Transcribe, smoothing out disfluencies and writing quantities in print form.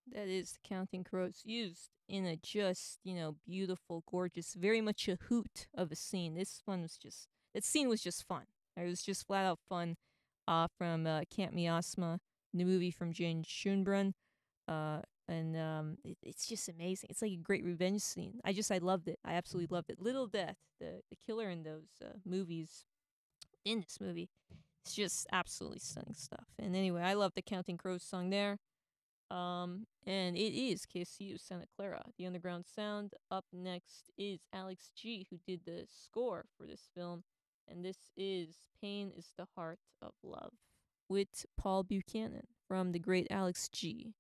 That is the Counting Crows used in a just, beautiful, gorgeous, very much a hoot of a scene. This one was just, that scene was just fun. It was just flat out fun from Camp Miasma, the movie from Jane Schoenbrunn. And it's just amazing. It's like a great revenge scene. I loved it. I absolutely loved it. Little Death, the killer in those movies, in this movie, it's just absolutely stunning stuff. And anyway, I love the Counting Crows song there. And it is KSU Santa Clara, the underground sound. Up next is Alex G, who did the score for this film, and this is Pain is the Heart of Love with Paul Buchanan from the great Alex G.